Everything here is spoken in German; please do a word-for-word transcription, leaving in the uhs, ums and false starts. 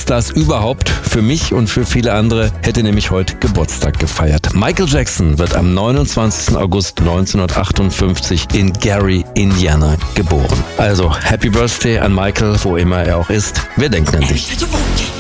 Popstars überhaupt. Für mich und für viele andere hätte nämlich heute Geburtstag gefeiert. Michael Jackson wird am neunundzwanzigsten August neunzehnhundertachtundfünfzig in Gary, Indiana geboren. Also Happy Birthday an Michael, wo immer er auch ist. Wir denken an dich.